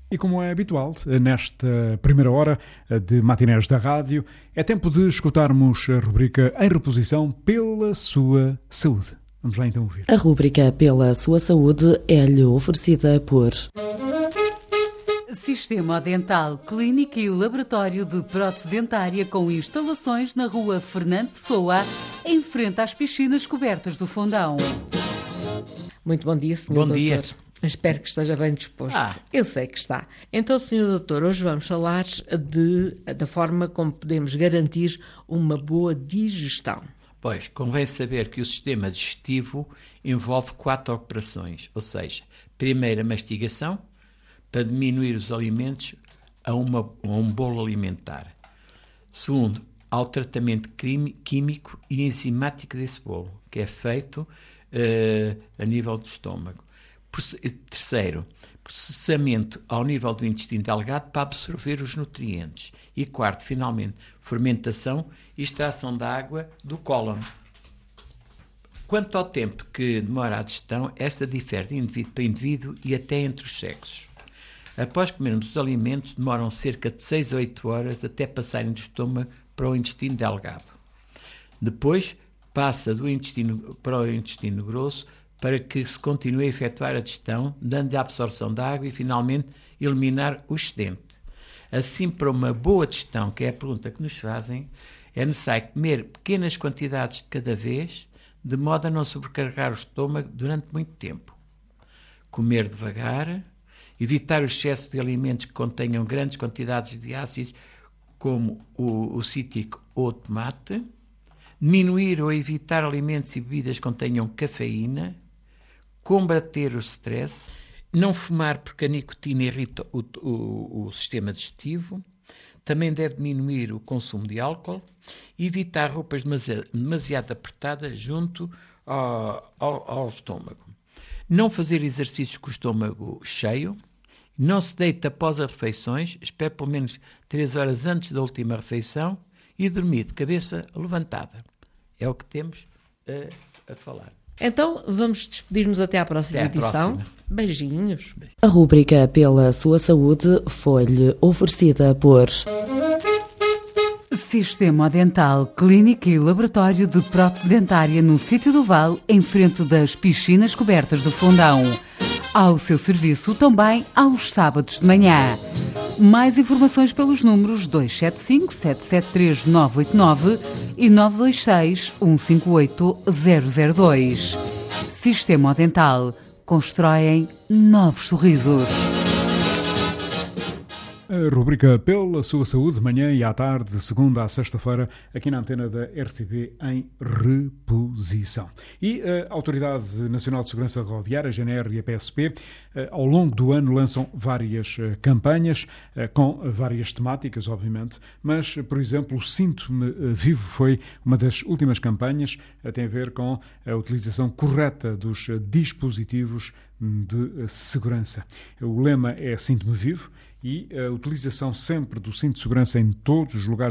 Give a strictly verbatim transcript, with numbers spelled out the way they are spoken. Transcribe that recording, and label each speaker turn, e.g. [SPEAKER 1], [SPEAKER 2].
[SPEAKER 1] E como é habitual, nesta primeira hora de matinés da rádio, é tempo de escutarmos a rubrica Em Reposição pela Sua Saúde. Vamos lá então ouvir.
[SPEAKER 2] A rubrica Pela Sua Saúde é-lhe oferecida por
[SPEAKER 3] Sistema Dental, Clínica e Laboratório de Prótese Dentária com instalações na rua Fernando Pessoa, em frente às piscinas cobertas do Fundão.
[SPEAKER 2] Muito bom dia, senhor
[SPEAKER 4] Bom
[SPEAKER 2] doutor.
[SPEAKER 4] dia.
[SPEAKER 2] Espero que esteja bem disposto.
[SPEAKER 4] Ah.
[SPEAKER 2] Eu sei que está. Então, senhor doutor, hoje vamos falar de, da forma como podemos garantir uma boa digestão.
[SPEAKER 4] Pois, convém saber que o sistema digestivo envolve quatro operações, ou seja, primeiro a mastigação, para diminuir os alimentos a, uma, a um bolo alimentar. Segundo, ao tratamento químico e enzimático desse bolo, que é feito uh, a nível do estômago. Terceiro, processamento ao nível do intestino delgado para absorver os nutrientes. E quarto, finalmente, fermentação e extração da água do cólon. Quanto ao tempo que demora a digestão, esta difere de indivíduo para indivíduo e até entre os sexos. Após comermos os alimentos, demoram cerca de seis a oito horas até passarem do estômago para o intestino delgado. Depois, passa do intestino para o intestino grosso, para que se continue a efetuar a digestão, dando a absorção da água e, finalmente, eliminar o excedente. Assim, para uma boa digestão, que é a pergunta que nos fazem, é necessário comer pequenas quantidades de cada vez, de modo a não sobrecarregar o estômago durante muito tempo. Comer devagar, evitar o excesso de alimentos que contenham grandes quantidades de ácidos, como o, o cítrico ou o tomate, diminuir ou evitar alimentos e bebidas que contenham cafeína, combater o stress, não fumar porque a nicotina irrita o, o, o sistema digestivo, também deve diminuir o consumo de álcool, evitar roupas demasiado, demasiado apertadas junto ao, ao, ao estômago. Não fazer exercícios com o estômago cheio, não se deita após as refeições, espere pelo menos três horas antes da última refeição e dormir de cabeça levantada. É o que temos a, a falar.
[SPEAKER 2] Então, vamos despedir-nos até à próxima
[SPEAKER 4] Até à
[SPEAKER 2] edição.
[SPEAKER 4] próxima.
[SPEAKER 2] Beijinhos. A rubrica Pela Sua Saúde foi-lhe oferecida por
[SPEAKER 3] Sistema Dental, Clínica e Laboratório de Prótese Dentária no Sítio do Vale, em frente das piscinas cobertas do Fundão. Ao seu serviço também aos sábados de manhã. Mais informações pelos números dois sete cinco, sete sete três, nove oito nove e nove dois seis, um cinco oito, zero zero dois. Sistema Dental. Constroem novos sorrisos.
[SPEAKER 1] A rubrica Pela Sua Saúde, de manhã e à tarde, de segunda à sexta-feira, aqui na antena da R T P, em reposição. E a Autoridade Nacional de Segurança Rodoviária, a G N R e a P S P, ao longo do ano lançam várias campanhas, com várias temáticas, obviamente, mas, por exemplo, o Sinto-me Vivo foi uma das últimas campanhas, tem a ver com a utilização correta dos dispositivos de segurança. O lema é Sinto-me Vivo, e a utilização sempre do cinto de segurança em todos os lugares